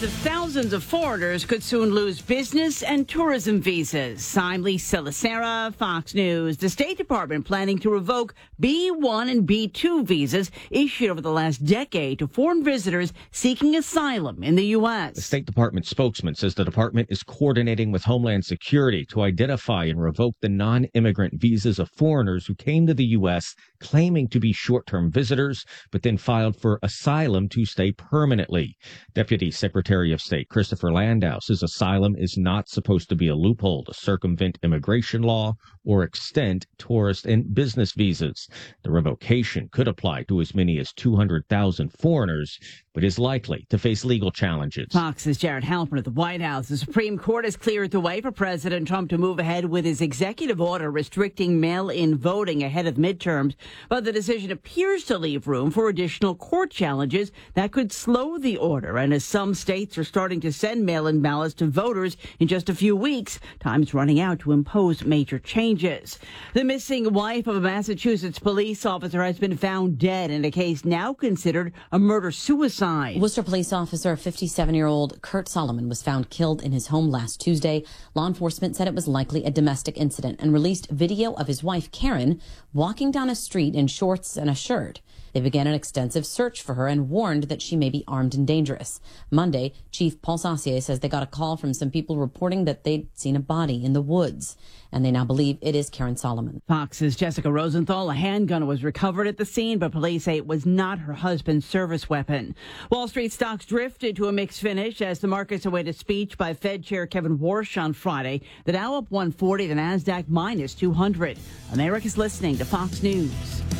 Tens of thousands of foreigners could soon lose business and tourism visas. I'm Lisa Lacera, Fox News. The State Department planning to revoke B1 and B2 visas issued over the last decade to foreign visitors seeking asylum in the U.S. The State Department spokesman says the department is coordinating with Homeland Security to identify and revoke the non-immigrant visas of foreigners who came to the U.S. claiming to be short-term visitors, but then filed for asylum to stay permanently. Deputy Secretary of State Christopher Landau says asylum is not supposed to be a loophole to circumvent immigration law or extend tourist and business visas. The revocation could apply to as many as 200,000 foreigners, but is likely to face legal challenges. Fox's Jared Halpern at the White House. The Supreme Court has cleared the way for President Trump to move ahead with his executive order restricting mail-in voting ahead of midterms, but the decision appears to leave room for additional court challenges that could slow the order. And as some states are starting to send mail-in ballots to voters in just a few weeks, time's running out to impose major changes. The missing wife of a Massachusetts police officer has been found dead in a case now considered a murder-suicide. Worcester police officer 57-year-old Kurt Solomon was found killed in his home last Tuesday. Law enforcement said it was likely a domestic incident and released video of his wife, Karen, walking down a street in shorts and a shirt. They began an extensive search for her and warned that she may be armed and dangerous. Monday, Chief Paul Saucier says they got a call from some people reporting that they'd seen a body in the woods, and they now believe it is Karen Solomon. Fox's Jessica Rosenthal. A handgun was recovered at the scene, but police say it was not her husband's service weapon. Wall Street stocks drifted to a mixed finish as the markets await a speech by Fed Chair Kevin Warsh on Friday. The Dow up 140, the Nasdaq minus 200. America's listening to Fox News.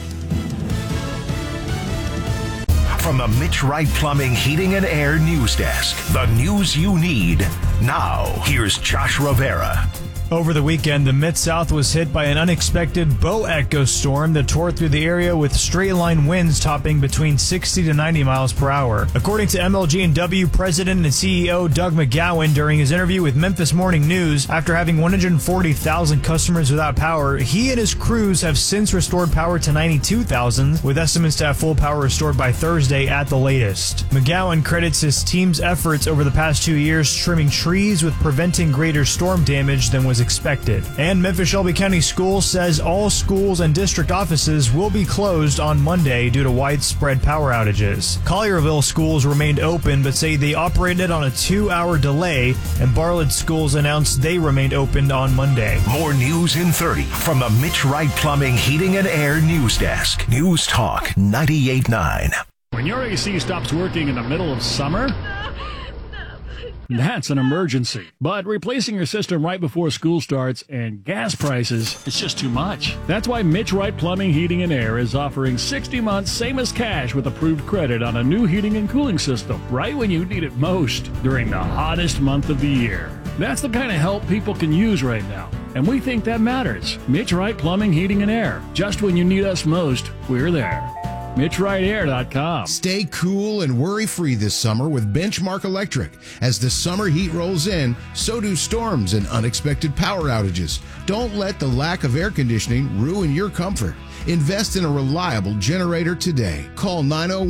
From the Mitch Wright Plumbing, Heating and Air News Desk, the news you need. Now, here's Josh Rivera. Over the weekend, the Mid-South was hit by an unexpected Bo-Echo storm that tore through the area with straight-line winds topping between 60 to 90 miles per hour. According to MLG&W President and CEO Doug McGowan during his interview with Memphis Morning News, after having 140,000 customers without power, he and his crews have since restored power to 92,000, with estimates to have full power restored by Thursday at the latest. McGowan credits his team's efforts over the past 2 years trimming trees with preventing greater storm damage than was expected. And Memphis-Shelby County Schools says all schools and district offices will be closed on Monday due to widespread power outages. Collierville schools remained open but say they operated on a 2-hour delay, and Bartlett schools announced they remained open on Monday. More news in 30 from the Mitch Wright Plumbing, Heating and Air News Desk. News Talk 98.9. When your AC stops working in the middle of summer, that's an emergency. But replacing your system right before school starts and gas prices, it's just too much. That's why Mitch Wright Plumbing, Heating and Air is offering 60 months same as cash with approved credit on a new heating and cooling system right when you need it most during the hottest month of the year. That's the kind of help people can use right now, and we think that matters. Mitch Wright Plumbing, Heating and Air. Just when you need us most, we're there. MitchWrightAir.com. Stay cool and worry-free this summer with Benchmark Electric. As the summer heat rolls in, so do storms and unexpected power outages. Don't let the lack of air conditioning ruin your comfort. Invest in a reliable generator today. Call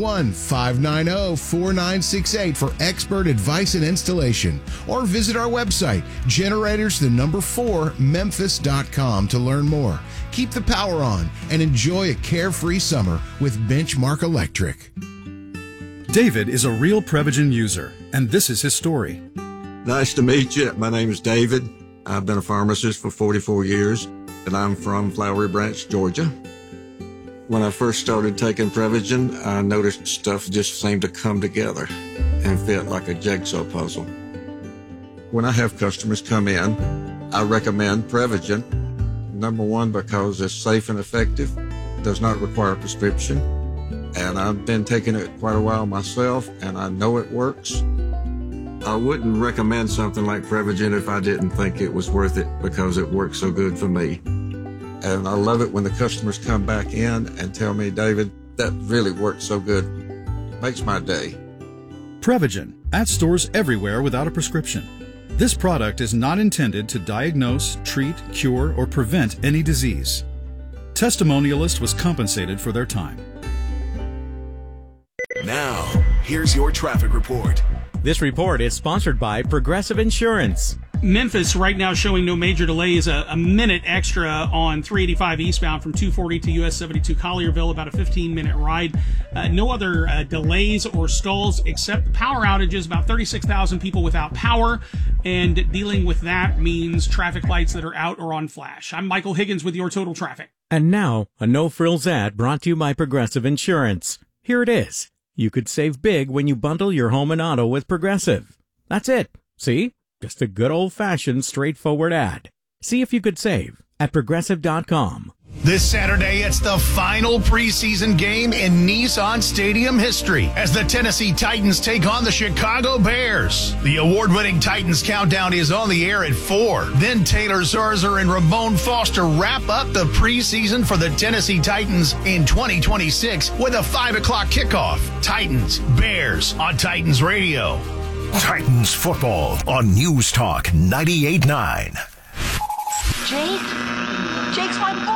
901-590-4968 for expert advice and installation. Or visit our website, generators4memphis.com to learn more. Keep the power on and enjoy a carefree summer with Benchmark Electric. David is a real Prevagen user, and this is his story. Nice to meet you. My name is David. I've been a pharmacist for 44 years, and I'm from Flowery Branch, Georgia. When I first started taking Prevagen, I noticed stuff just seemed to come together and fit like a jigsaw puzzle. When I have customers come in, I recommend Prevagen. Number one, because it's safe and effective, does not require a prescription, and I've been taking it quite a while myself, and I know it works. I wouldn't recommend something like Prevagen if I didn't think it was worth it because it works so good for me. And I love it when the customers come back in and tell me, David, that really worked so good. Makes my day. Prevagen, at stores everywhere without a prescription. This product is not intended to diagnose, treat, cure, or prevent any disease. Testimonialist was compensated for their time. Now, here's your traffic report. This report is sponsored by Progressive Insurance. Memphis right now showing no major delays, a minute extra on 385 eastbound from 240 to US 72 Collierville, about a 15-minute ride. No other delays or stalls except power outages, about 36,000 people without power, and dealing with that means traffic lights that are out or on flash. I'm Michael Higgins with your Total Traffic. And now, a no-frills ad brought to you by Progressive Insurance. Here it is. You could save big when you bundle your home and auto with Progressive. That's it. See? Just a good old-fashioned, straightforward ad. See if you could save at Progressive.com. This Saturday, it's the final preseason game in Nissan Stadium history as the Tennessee Titans take on the Chicago Bears. The award-winning Titans countdown is on the air at 4. Then Taylor Zarzour and Ramon Foster wrap up the preseason for the Tennessee Titans in 2026 with a 5 o'clock kickoff. Titans, Bears on Titans Radio. Titans football on News Talk 98.9. Jake's my boy.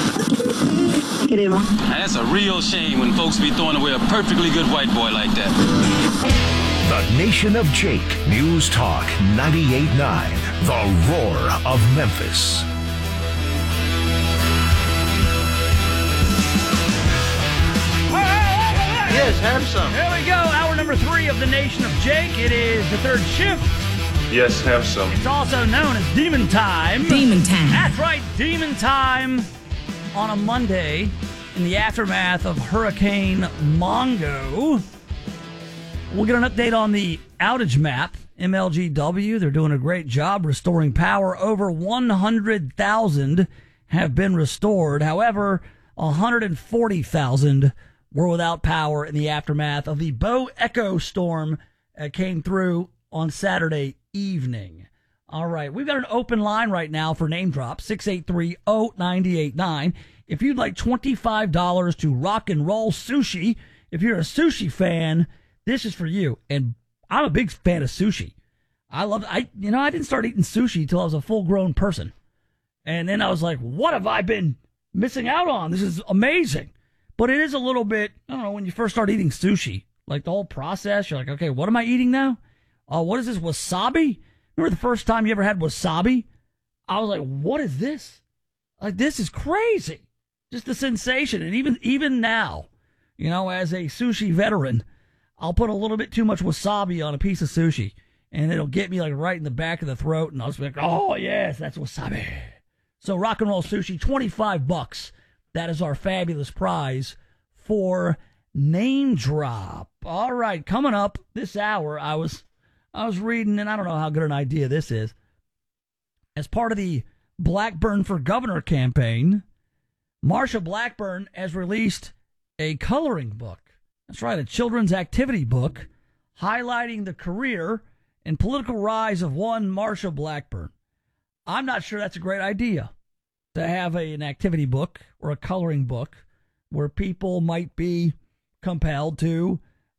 That's a real shame when folks be throwing away a perfectly good white boy like that. The Nation of Jake. News Talk 98.9. The roar of Memphis. Yes, have some. There we go. Hour number 3 of the Nation of Jake. It is the third shift. Yes, have some. It's also known as Demon Time. Demon Time. That's right, Demon Time on a Monday in the aftermath of Hurricane Mongo. We'll get an update on the outage map. MLGW, they're doing a great job restoring power. Over 100,000 have been restored. However, 140,000 were without power in the aftermath of the Bo Echo storm that came through on Saturday evening. All right, we've got an open line right now for name drop, 683-0989. If you'd like $25 to rock and roll sushi, if you're a sushi fan, this is for you. And I'm a big fan of sushi. I didn't start eating sushi till I was a full-grown person. And then I was like, what have I been missing out on? This is amazing. But it is a little bit, I don't know, when you first start eating sushi, like the whole process, you're like, okay, what am I eating now? What is this, wasabi? Remember the first time you ever had wasabi? I was like, what is this? Like, this is crazy. Just the sensation. And even now, as a sushi veteran, I'll put a little bit too much wasabi on a piece of sushi, and it'll get me like right in the back of the throat, and I'll just be like, oh, yes, that's wasabi. So rock and roll sushi, $25. That is our fabulous prize for Name Drop. All right, coming up this hour, I was reading, and I don't know how good an idea this is. As part of the Blackburn for Governor campaign, Marsha Blackburn has released a coloring book. That's right, a children's activity book highlighting the career and political rise of one Marsha Blackburn. I'm not sure that's a great idea to have an activity book or a coloring book where people might be compelled to,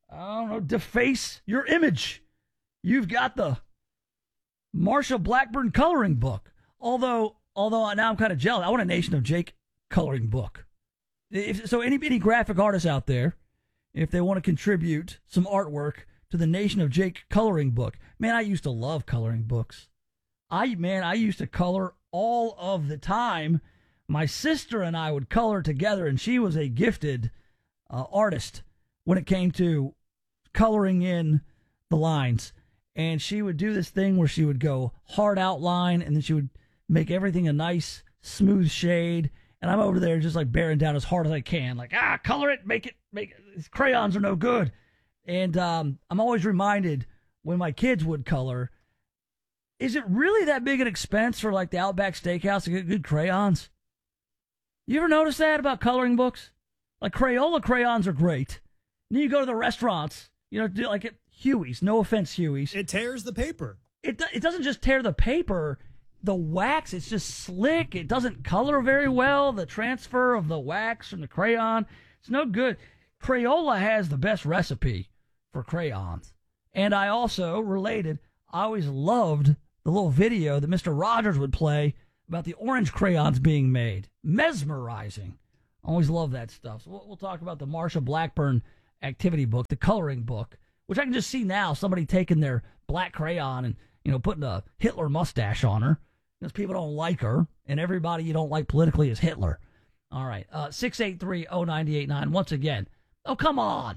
deface your image. You've got the Marsha Blackburn coloring book. Although now I'm kind of jealous. I want a Nation of Jake coloring book. So any graphic artists out there, if they want to contribute some artwork to the Nation of Jake coloring book. Man, I used to love coloring books. I used to color all of the time. My sister and I would color together, and she was a gifted artist when it came to coloring in the lines. And she would do this thing where she would go hard outline, and then she would make everything a nice, smooth shade. And I'm over there just like bearing down as hard as I can. Like, color it, make it. These crayons are no good. And I'm always reminded when my kids would color, is it really that big an expense for like the Outback Steakhouse to get good crayons? You ever notice that about coloring books? Like Crayola crayons are great. And then you go to the restaurants, like at Huey's. No offense, Huey's. It tears the paper. It doesn't just tear the paper. The wax, it's just slick. It doesn't color very well. The transfer of the wax from the crayon, it's no good. Crayola has the best recipe for crayons. And I also, I always loved the little video that Mr. Rogers would play about the orange crayons being made. Mesmerizing. Always love that stuff. So we'll talk about the Marsha Blackburn activity book, the coloring book, which I can just see now somebody taking their black crayon and, putting a Hitler mustache on her because people don't like her, and everybody you don't like politically is Hitler. All right, 683-0989. Once again, oh, come on.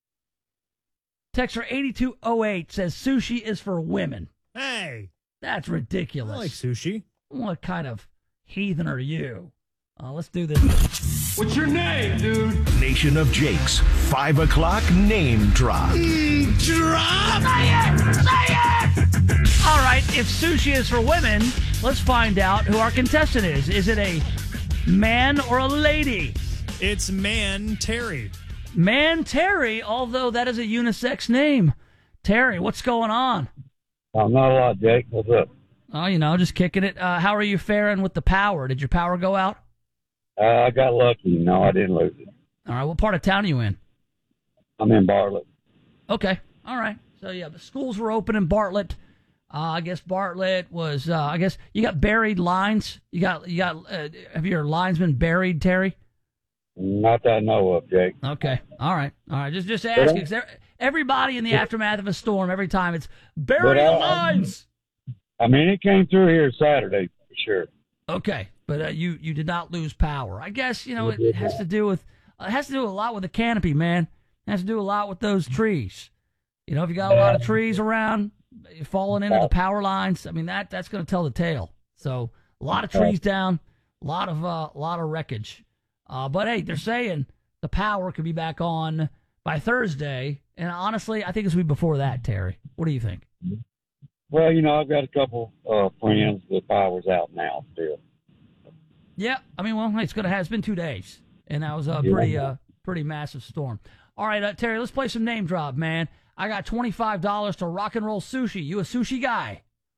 Texter 8208 says sushi is for women. Hey. That's ridiculous. I like sushi. What kind of heathen are you? Let's do this. What's your name, dude? Nation of Jakes, 5 o'clock name drop. Drop! Say it! Say it! All right, if sushi is for women, let's find out who our contestant is. Is it a man or a lady? It's Man Terry. Man Terry, although that is a unisex name. Terry, what's going on? Not a lot, Jake. What's up? Oh, just kicking it. How are you faring with the power? Did your power go out? I got lucky. No, I didn't lose it. All right, what part of town are you in? I'm in Bartlett. Okay, all right. So, yeah, the schools were open in Bartlett. I guess Bartlett was, I guess you got buried lines. Have your lines been buried, Terry? Not that I know of, Jake. Okay. All right. Just asking. Everybody in the aftermath of a storm, every time it's bury the lines. I mean, it came through here Saturday for sure. Okay, but you did not lose power. I guess it has to do with a lot with the canopy, man. It has to do a lot with those trees. If you got a lot of trees around falling into the power lines, I mean that's going to tell the tale. So a lot of trees down, a lot of wreckage. But hey, they're saying the power could be back on by Thursday, and honestly, I think it's going to be before that, Terry. What do you think? Well, I've got a couple friends. The power's out now still. Yeah, I mean, it's been 2 days, and that was a pretty massive storm. All right, Terry, let's play some name drop, man. I got $25 to Rock and Roll Sushi. You a sushi guy?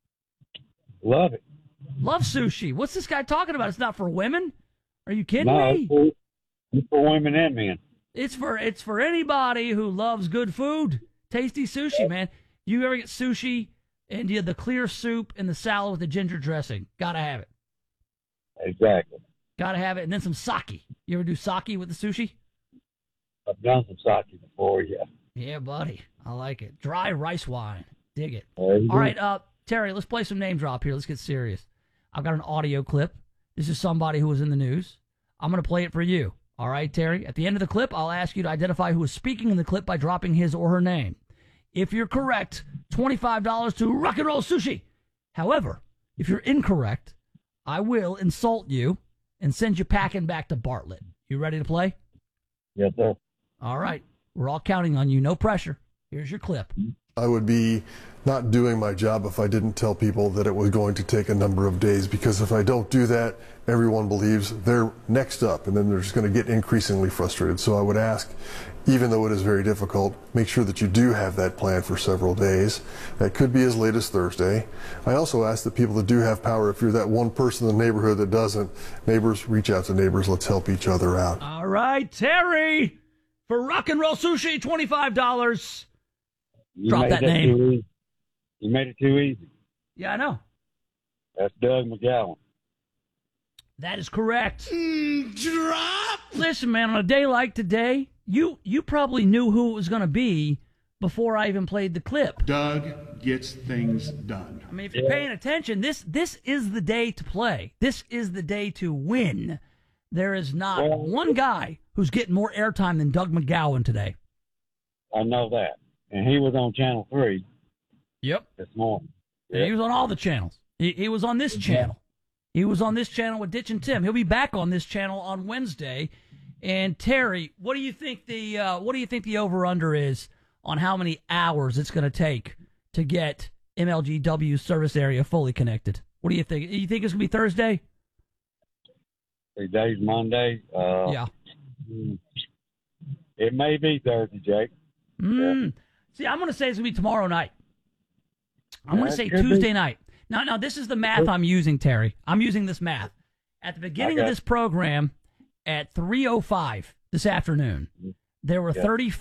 Love it. Love sushi. What's this guy talking about? It's not for women? Are you kidding me? It's for women and men. It's for anybody who loves good food. Tasty sushi, man. You ever get sushi and you have the clear soup and the salad with the ginger dressing? Gotta have it. Exactly. Gotta have it. And then some sake. You ever do sake with the sushi? I've done some sake before, yeah. Yeah, buddy. I like it. Dry rice wine. Dig it. All right, Terry, let's play some name drop here. Let's get serious. I've got an audio clip. This is somebody who was in the news. I'm going to play it for you. All right, Terry? At the end of the clip, I'll ask you to identify who is speaking in the clip by dropping his or her name. If you're correct, $25 to Rock and Roll Sushi. However, if you're incorrect, I will insult you and send you packing back to Bartlett. You ready to play? Yes, sir. All right. We're all counting on you. No pressure. Here's your clip. I would be not doing my job if I didn't tell people that it was going to take a number of days, because if I don't do that, everyone believes they're next up, and then they're just going to get increasingly frustrated. So I would ask, even though it is very difficult, make sure that you do have that plan for several days. That could be as late as Thursday. I also ask the people that do have power, if you're that one person in the neighborhood that doesn't, neighbors, reach out to neighbors. Let's help each other out. All right, Terry, for Rock and Roll Sushi, $25. Drop that name. You made it too easy. Yeah, I know. That's Doug McGowan. That is correct. Drop. Listen, man, on a day like today, you probably knew who it was going to be before I even played the clip. Doug gets things done. I mean, if you're paying attention, this is the day to play. This is the day to win. There is not one guy who's getting more airtime than Doug McGowan today. I know that. And he was on Channel 3. Yep. This morning. Yep. He was on all the channels. He was on this channel. He was on this channel with Ditch and Tim. He'll be back on this channel on Wednesday. And Terry, what do you think the over/under is on how many hours it's going to take to get MLGW service area fully connected? What do you think? You think it's going to be Thursday? Today's Monday. Yeah. It may be Thursday, Jake. Yeah. See, I'm going to say it's going to be tomorrow night. I'm going to say Tuesday night. Now, this is the math I'm using, Terry. I'm using this math. At the beginning of this program, at 3:05 this afternoon, there were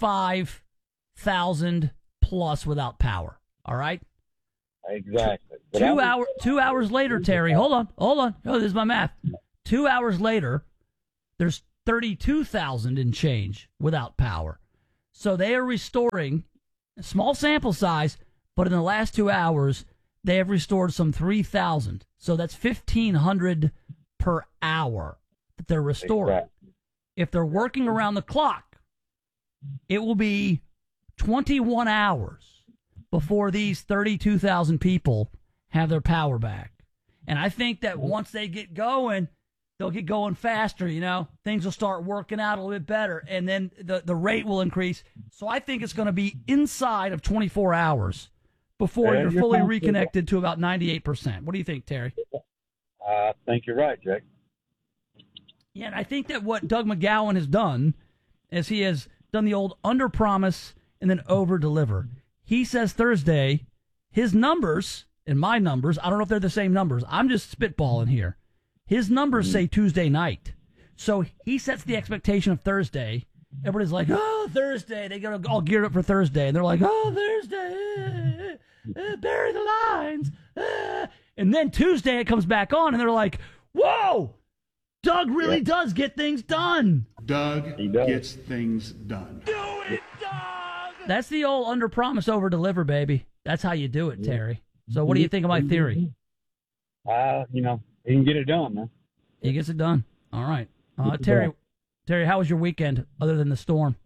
35,000 plus without power. All right? Exactly. 2 hours later, Terry, hold on. Oh, this is my math. 2 hours later, there's 32,000 and change without power. So they are restoring a small sample size, but in the last 2 hours, they have restored some 3,000. So that's 1,500 per hour that they're restoring. Exactly. If they're working around the clock, it will be 21 hours before these 32,000 people have their power back. And I think that once they get going, they'll get going faster, you know. Things will start working out a little bit better, and then the rate will increase. So I think it's going to be inside of 24 hours before you're fully reconnected to about 98%. What do you think, Terry? I think you're right, Jake. Yeah, and I think that what Doug McGowan has done is he has done the old under-promise and then over-deliver. He says Thursday, his numbers and my numbers, I don't know if they're the same numbers. I'm just spitballing here. His numbers say Tuesday night. So he sets the expectation of Thursday. Everybody's like, oh, Thursday. They get all geared up for Thursday. And they're like, oh, Thursday. Bury the lines. And then Tuesday it comes back on, and they're like, whoa, Doug really does get things done. Doug gets things done. Do it, Doug! That's the old under-promise, over-deliver, baby. That's how you do it, Terry. So what do you think of my theory? You know, he can get it done, man. He gets it done. All right. Terry, how was your weekend other than the storm?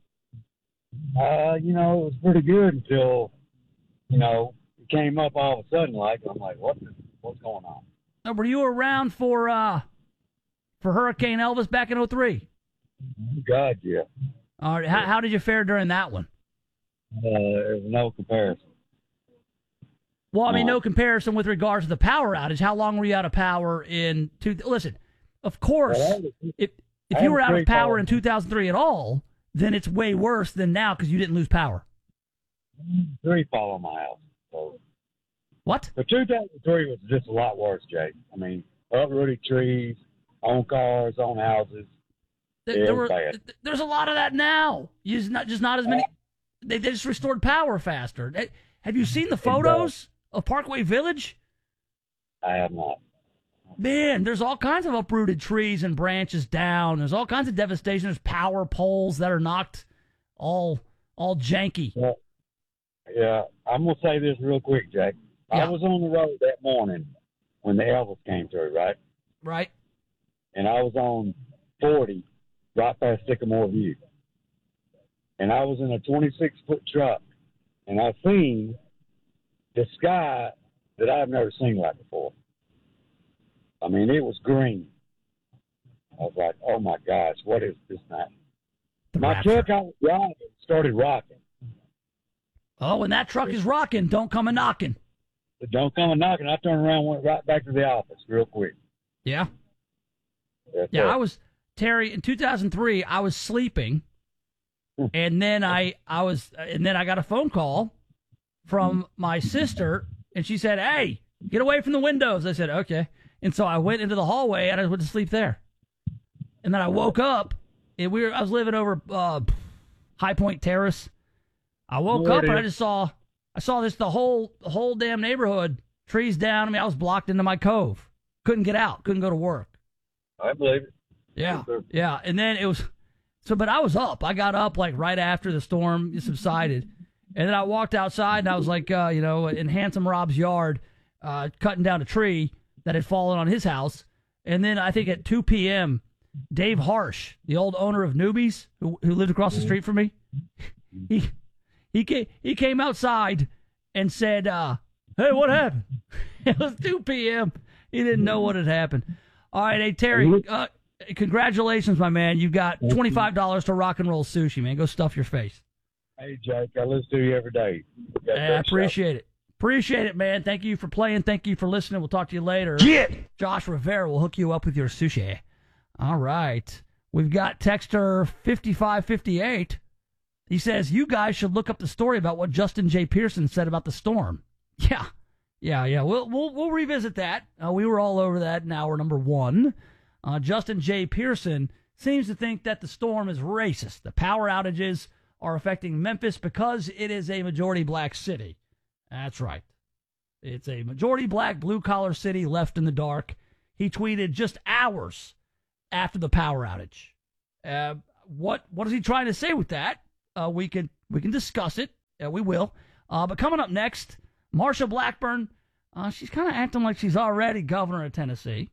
You know, it was pretty good until, you know, it came up all of a sudden. Like, I'm like, what's going on? Were you around for Hurricane Elvis back in 2003? God, yeah. All right. How did you fare during that one? There's no comparison. Well, I mean, no comparison with regards to the power outage. How long were you out of power in listen, of course, if you were out of power in 2003 at all, then it's way worse than now because you didn't lose power. 3 fall on my house. So. What? But 2003 was just a lot worse, Jake. I mean, uprooted trees, on cars, on houses. There's a lot of that now. Just not as many. They just restored power faster. Have you seen the photos of Parkway Village? I have not. Man, there's all kinds of uprooted trees and branches down. There's all kinds of devastation. There's power poles that are knocked all janky. Yeah, I'm going to say this real quick, Jake. Yeah. I was on the road that morning when the Elvis came through, right? Right. And I was on 40 right past Sycamore View. And I was in a 26-foot truck. And I seen the sky that I've never seen like before. I mean, it was green. I was like, oh, my gosh, what is this now? My truck I was driving started rocking. Oh, when that truck is rocking, don't come a knocking. Don't come a knocking. I turned around and went right back to the office real quick. Yeah. That's yeah, it. I was, Terry, in 2003, I was sleeping. And then I got a phone call from my sister, and she said, hey, get away from the windows. I said, okay. And so I went into the hallway, and I went to sleep there. And then I woke up, and I was living over High Point Terrace. I woke up, and I saw the whole damn neighborhood, trees down. I mean, I was blocked into my cove. Couldn't get out. Couldn't go to work. I believe it. Yeah. Yeah. And then it was... but I was up. I got up like right after the storm subsided. And then I walked outside and I was like, in Handsome Rob's yard, cutting down a tree that had fallen on his house. And then I think at 2 p.m., Dave Harsh, the old owner of Newbies, who lived across the street from me, he came outside and said, hey, what happened? It was 2 p.m. He didn't know what had happened. All right, hey, Terry, congratulations, my man. You got $25 to Rock and Roll Sushi, man. Go stuff your face. Hey, Jake, I listen to you every day. I appreciate it. Appreciate it, man. Thank you for playing. Thank you for listening. We'll talk to you later. Josh Rivera will hook you up with your sushi. All right. We've got texter 5558. He says, you guys should look up the story about what Justin J. Pearson said about the storm. Yeah. We'll revisit that. We were all over that in hour number 1. Justin J. Pearson seems to think that the storm is racist. The power outages are affecting Memphis because it is a majority black city. That's right. It's a majority black blue-collar city left in the dark. He tweeted just hours after the power outage. What is he trying to say with that? we can discuss it. We will. But coming up next, Marsha Blackburn. She's kind of acting like she's already governor of Tennessee.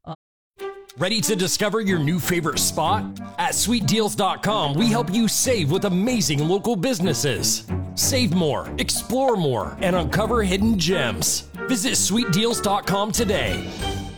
Ready to discover your new favorite spot? At sweetdeals.com, we help you save with amazing local businesses. Save more, explore more, and uncover hidden gems. Visit sweetdeals.com today.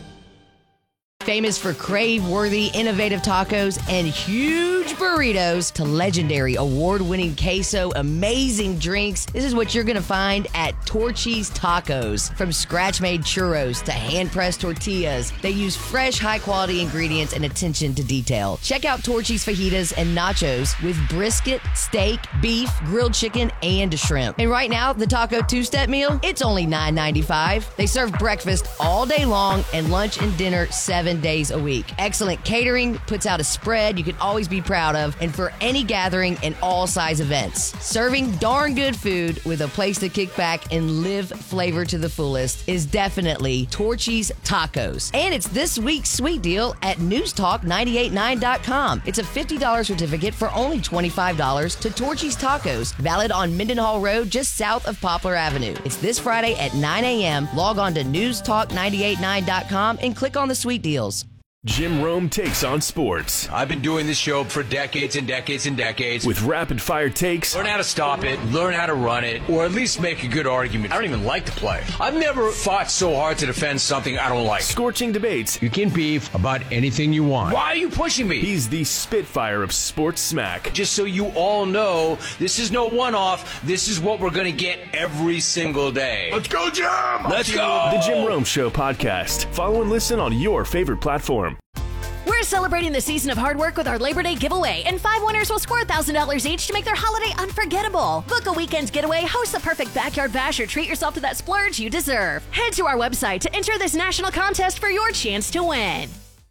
Famous for crave-worthy, innovative tacos and huge burritos to legendary award-winning queso, amazing drinks. This is what you're going to find at Torchy's Tacos. From scratch-made churros to hand-pressed tortillas, they use fresh, high-quality ingredients and attention to detail. Check out Torchy's fajitas and nachos with brisket, steak, beef, grilled chicken, and shrimp. And right now, the Taco Two-Step meal, it's only $9.95. They serve breakfast all day long and lunch and dinner 7 days a week. Excellent catering, puts out a spread you can always be proud of, and for any gathering and all size events. Serving darn good food with a place to kick back and live flavor to the fullest is definitely Torchy's Tacos. And it's this week's sweet deal at newstalk989.com. It's a $50 certificate for only $25 to Torchy's Tacos, valid on Mendenhall Road just south of Poplar Avenue. It's this Friday at 9 a.m. Log on to newstalk989.com and click on the sweet deals. Jim Rome takes on sports. I've been doing this show for decades and decades and decades. With rapid-fire takes. Learn how to stop it, learn how to run it, or at least make a good argument. I don't even like to play. I've never fought so hard to defend something I don't like. Scorching debates. You can beef about anything you want. Why are you pushing me? He's the Spitfire of sports smack. Just so you all know, this is no one-off. This is what we're going to get every single day. Let's go, Jim! Let's go! The Jim Rome Show podcast. Follow and listen on your favorite platform. We're celebrating the season of hard work with our Labor Day giveaway, and 5 winners will score $1,000 each to make their holiday unforgettable. Book a weekend's getaway, host the perfect backyard bash, or treat yourself to that splurge you deserve. Head to our website to enter this national contest for your chance to win.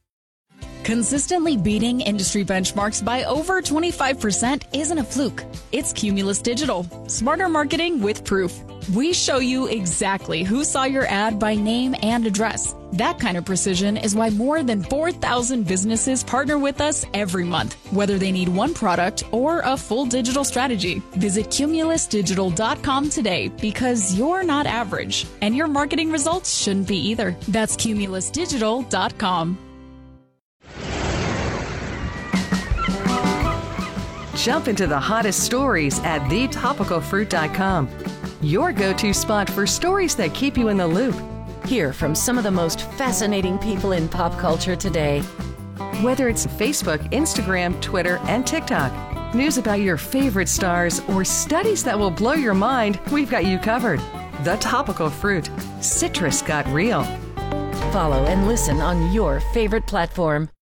Consistently beating industry benchmarks by over 25% isn't a fluke. It's Cumulus Digital. Smarter marketing with proof. We show you exactly who saw your ad by name and address. That kind of precision is why more than 4,000 businesses partner with us every month, whether they need one product or a full digital strategy. Visit cumulusdigital.com today, because you're not average, and your marketing results shouldn't be either. That's cumulusdigital.com. Jump into the hottest stories at thetopicalfruit.com. Your go-to spot for stories that keep you in the loop. Hear from some of the most fascinating people in pop culture today. Whether it's Facebook, Instagram, Twitter, and TikTok, news about your favorite stars, or studies that will blow your mind, we've got you covered. The Topical Fruit. Citrus got real. Follow and listen on your favorite platform.